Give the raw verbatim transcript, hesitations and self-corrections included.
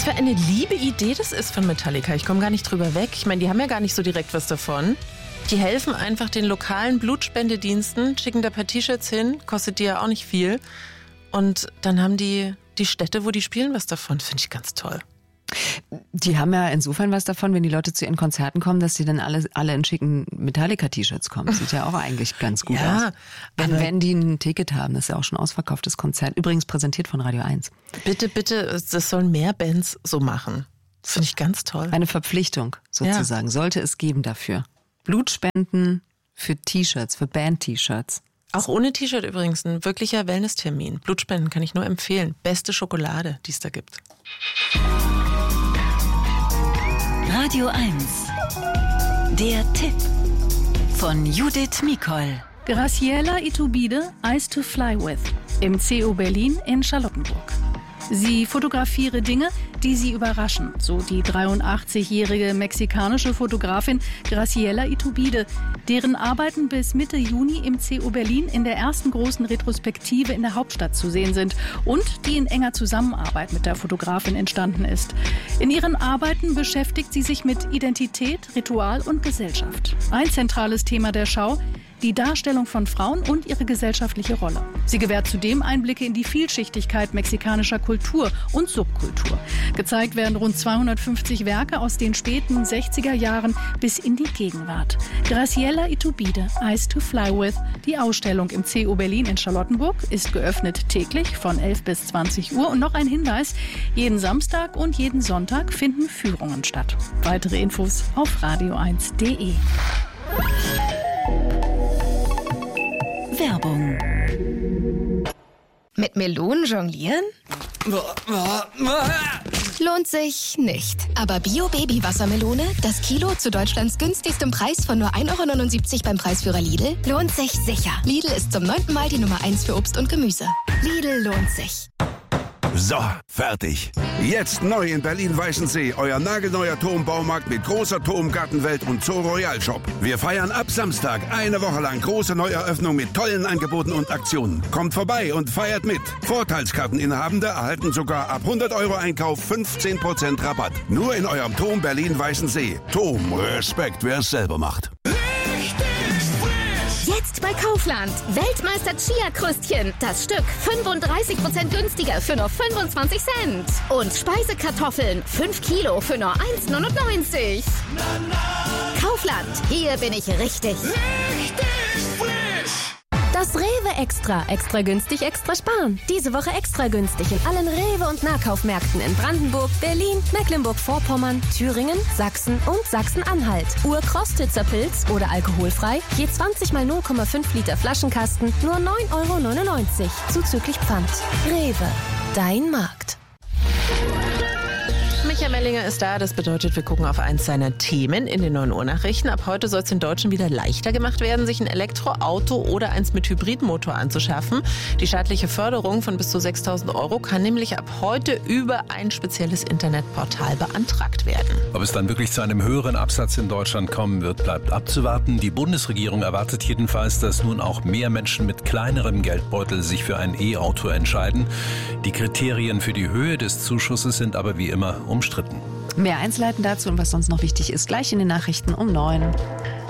für eine liebe Idee das ist von Metallica. Ich komme gar nicht drüber weg. Ich meine, die haben ja gar nicht so direkt was davon. Die helfen einfach den lokalen Blutspendediensten, schicken da ein paar T-Shirts hin, kostet die ja auch nicht viel. Und dann haben die die Städte, wo die spielen, was davon. Finde ich ganz toll. Die haben ja insofern was davon, wenn die Leute zu ihren Konzerten kommen, dass sie dann alle, alle in schicken Metallica-T-Shirts kommen. Sieht ja auch eigentlich ganz gut ja, aus. Wenn, wenn die ein Ticket haben, das ist ja auch schon ausverkauftes Konzert. Übrigens präsentiert von Radio eins. Bitte, bitte, das sollen mehr Bands so machen. Das finde ich ganz toll. Eine Verpflichtung sozusagen, ja. Sollte es geben dafür. Blutspenden für T-Shirts, für Band-T-Shirts. Auch ohne T-Shirt übrigens, ein wirklicher Wellness-Termin. Blutspenden kann ich nur empfehlen. Beste Schokolade, die es da gibt. Radio eins. Der Tipp von Judith Mikol. Graciela Iturbide, Eyes to Fly With, im C O Berlin in Charlottenburg. Sie fotografiere Dinge, die sie überraschen, so die dreiundachtzigjährige mexikanische Fotografin Graciela Iturbide, deren Arbeiten bis Mitte Juni im C O Berlin in der ersten großen Retrospektive in der Hauptstadt zu sehen sind und die in enger Zusammenarbeit mit der Fotografin entstanden ist. In ihren Arbeiten beschäftigt sie sich mit Identität, Ritual und Gesellschaft. Ein zentrales Thema der Schau: die Darstellung von Frauen und ihre gesellschaftliche Rolle. Sie gewährt zudem Einblicke in die Vielschichtigkeit mexikanischer Kultur und Subkultur. Gezeigt werden rund zweihundertfünfzig Werke aus den späten sechziger Jahren bis in die Gegenwart. Graciela Iturbide, Eyes to Fly With. Die Ausstellung im C O Berlin in Charlottenburg ist geöffnet täglich von elf bis zwanzig Uhr. Und noch ein Hinweis: jeden Samstag und jeden Sonntag finden Führungen statt. Weitere Infos auf radio eins punkt de. Werbung. Mit Melonen jonglieren? Lohnt sich nicht. Aber Bio-Baby-Wassermelone, das Kilo zu Deutschlands günstigstem Preis von nur ein Euro neunundsiebzig beim Preisführer Lidl, lohnt sich sicher. Lidl ist zum neunten Mal die Nummer eins für Obst und Gemüse. Lidl lohnt sich. So, fertig. Jetzt neu in Berlin-Weißensee, euer nagelneuer Turmbaumarkt mit großer Turmgartenwelt und Zoo Royal Shop. Wir feiern ab Samstag eine Woche lang große Neueröffnung mit tollen Angeboten und Aktionen. Kommt vorbei und feiert mit. Vorteilskarteninhabende erhalten sogar ab hundert Euro Einkauf fünfzehn Prozent Rabatt. Nur in eurem Turm Berlin-Weißensee. Turm, Respekt, wer es selber macht. Jetzt bei Kaufland. Weltmeister Chia-Krüstchen. Das Stück fünfunddreißig Prozent günstiger für nur fünfundzwanzig Cent. Und Speisekartoffeln. fünf Kilo für nur eins neunundneunzig. Kaufland. Hier bin ich richtig. Richtig frisch. Das Rewe Extra. Extra günstig, extra sparen. Diese Woche extra günstig in allen Rewe- und Nahkaufmärkten in Brandenburg, Berlin, Mecklenburg-Vorpommern, Thüringen, Sachsen und Sachsen-Anhalt. Urkrostitzer Pilz oder alkoholfrei, je zwanzig mal null Komma fünf Liter Flaschenkasten, nur neun Euro neunundneunzig. Zuzüglich Pfand. Rewe. Dein Markt. Michael Mellinger ist da, das bedeutet, wir gucken auf eins seiner Themen in den neun Uhr Nachrichten. Ab heute soll es den Deutschen wieder leichter gemacht werden, sich ein Elektroauto oder eins mit Hybridmotor anzuschaffen. Die staatliche Förderung von bis zu sechstausend Euro kann nämlich ab heute über ein spezielles Internetportal beantragt werden. Ob es dann wirklich zu einem höheren Absatz in Deutschland kommen wird, bleibt abzuwarten. Die Bundesregierung erwartet jedenfalls, dass nun auch mehr Menschen mit kleinerem Geldbeutel sich für ein E-Auto entscheiden. Die Kriterien für die Höhe des Zuschusses sind aber wie immer umstritten. Mehr Einzelheiten dazu und was sonst noch wichtig ist, gleich in den Nachrichten um neun.